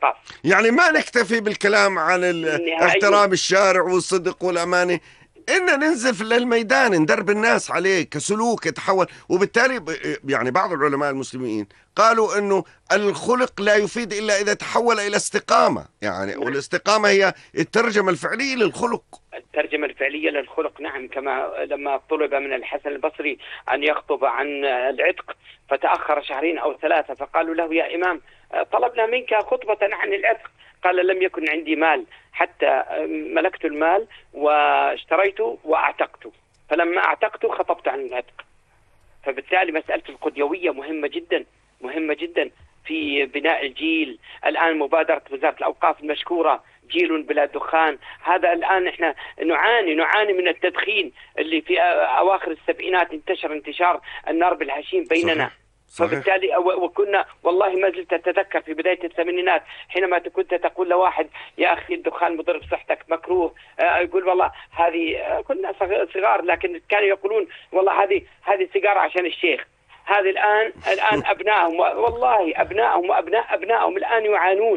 الأوقاف. يعني ما نكتفي بالكلام عن احترام الشارع والصدق والأمانة، إن ننزف للميدان، ندرب الناس عليه كسلوك يتحول. وبالتالي يعني بعض العلماء المسلمين قالوا إنه الخلق لا يفيد إلا إذا تحول إلى استقامة، يعني والاستقامة هي الترجمة الفعلية للخلق. الترجمة الفعلية للخلق، نعم، كما لما طلب من الحسن البصري أن يخطب عن العتق فتأخر 2 أو 3 فقالوا له: يا إمام، طلبنا منك خطبة عن العتق. قال: لم يكن عندي مال حتى ملكت المال واشتريته وأعتقته، فلما أعتقته خطبت عن العتق. فبالتالي مسألة القديوية مهمة جدا، مهمة جدا في بناء الجيل. الآن مبادرة وزارة الأوقاف المشكورة جيل بلا دخان، هذا الآن احنا نعاني من التدخين اللي في أواخر السبعينات انتشر انتشار النار بالهشيم بيننا. صحيح. فبالتالي وكنا والله ما زلت أتذكر في بداية الثمانينات حينما كنت تقول لواحد: يا أخي الدخان مضر بصحتك مكروه، يقول: والله هذه، كنا صغار لكن كانوا يقولون: والله هذه سيجارة عشان الشيخ. هذه الآن أبنائهم، والله أبنائهم وأبناء أبنائهم الآن يعانون،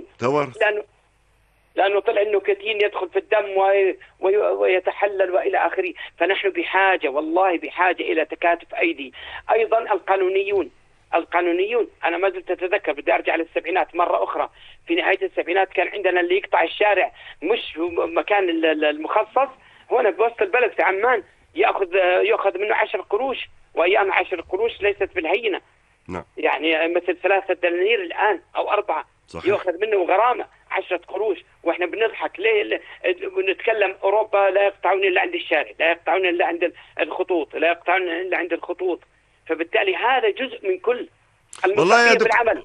لأنه طلع النيكوتين يدخل في الدم ويتحلل وإلى آخره. فنحن بحاجة، والله بحاجة إلى تكاتف أيدي. أيضا القانونيون أنا ما زلت أتذكر، بدي أرجع للسبعينات مرة أخرى. في نهاية السبعينات كان عندنا اللي يقطع الشارع مش مكان المخصص هنا بوسط البلد في عمان يأخذ منه 10 قروش، وأيام 10 قروش ليست بالهينة. نعم. يعني مثل 3 دنانير الآن أو 4. صحيح. يأخذ منه غرامة 10 قروش، وإحنا بنضحك ليه؟ بنتكلم أوروبا لا يقطعون إلا عند الشارع، لا يقطعون إلا عند الخطوط، لا يقطعون إلا عند الخطوط. فبالتالي هذا جزء من كل المصداقية في العمل.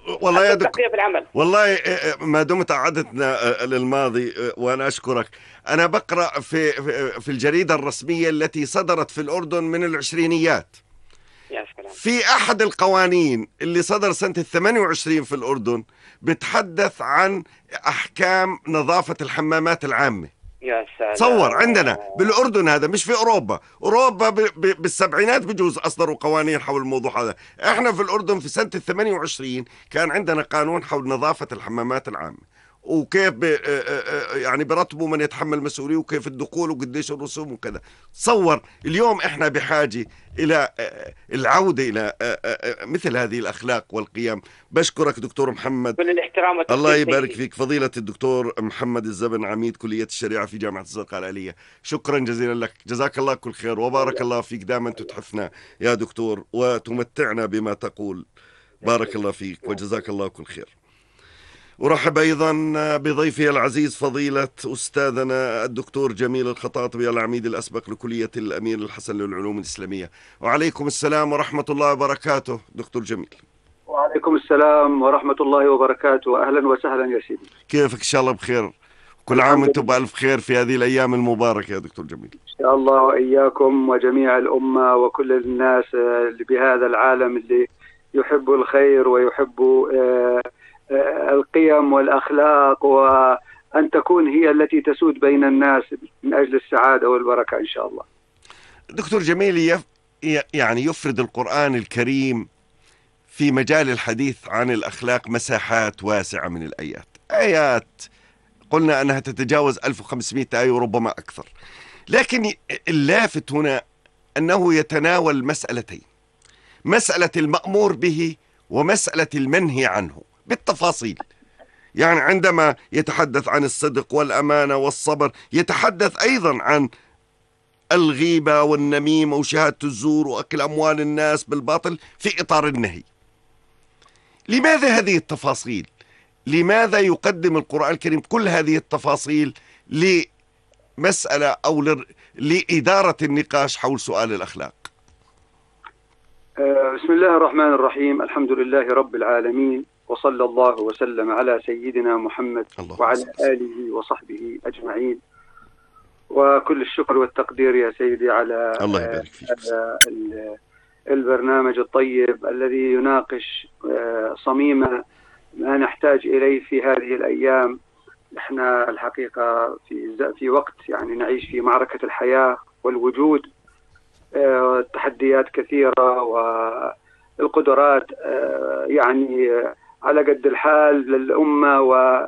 والله ما دمت عادتنا للماضي، وأنا أشكرك. أنا بقرأ في الجريدة الرسمية التي صدرت في الأردن من العشرينيات، في أحد القوانين اللي صدر سنة 28 في الأردن بتحدث عن أحكام نظافة الحمامات العامة. يا سلام. تصور عندنا بالأردن، هذا مش في أوروبا بالسبعينات بجوز أصدروا قوانين حول الموضوع هذا. احنا في الأردن في سنة 28 كان عندنا قانون حول نظافة الحمامات العامة، وكيف يعني برتبوا من يتحمل مسؤولية، وكيف الدخول وقديش الرسوم وكذا. تصور اليوم احنا بحاجة إلى العودة إلى مثل هذه الأخلاق والقيم. بشكرك دكتور محمد، كل الاحترام. الله يبارك فيك. فضيلة الدكتور محمد الزبن، عميد كلية الشريعة في جامعة الزرقاء الآلية، شكرا جزيلا لك، جزاك الله كل خير وبارك الله فيك. دائما تتحفنا يا دكتور وتمتعنا بما تقول، بارك الله فيك وجزاك الله كل خير. ورحب أيضا بضيفي العزيز فضيلة أستاذنا الدكتور جميل الخطاطبي، العميد الأسبق لكلية الأمير الحسن للعلوم الإسلامية. وعليكم السلام ورحمة الله وبركاته دكتور جميل. وعليكم السلام ورحمة الله وبركاته. أهلا وسهلا يا سيدي، كيفك؟ إن شاء الله بخير، كل عام وانتم بألف خير في هذه الأيام المباركة يا دكتور جميل. إن شاء الله وإياكم وجميع الأمة وكل الناس اللي بهذا العالم اللي يحبوا الخير ويحبوا القيم والأخلاق، وأن تكون هي التي تسود بين الناس من أجل السعادة والبركة إن شاء الله. دكتور جميل، يعني يفرد القرآن الكريم في مجال الحديث عن الأخلاق مساحات واسعة من الآيات، آيات قلنا أنها تتجاوز 1500 آية وربما أكثر، لكن اللافت هنا أنه يتناول مسألتين: مسألة المأمور به ومسألة المنهي عنه بالتفاصيل. يعني عندما يتحدث عن الصدق والأمانة والصبر، يتحدث أيضا عن الغيبة والنميمة وشهادة الزور وأكل أموال الناس بالباطل في إطار النهي. لماذا هذه التفاصيل؟ لماذا يقدم القرآن الكريم كل هذه التفاصيل لمسألة أو لإدارة النقاش حول سؤال الأخلاق؟ بسم الله الرحمن الرحيم، الحمد لله رب العالمين، وصلى الله وسلم على سيدنا محمد وعلى آله وصحبه أجمعين. وكل الشكر والتقدير يا سيدي على الله يبارك فيك. البرنامج الطيب الذي يناقش صميم ما نحتاج إليه في هذه الأيام. نحن الحقيقة في وقت يعني نعيش في معركة الحياة والوجود، تحديات كثيرة والقدرات يعني على قد الحال للأمة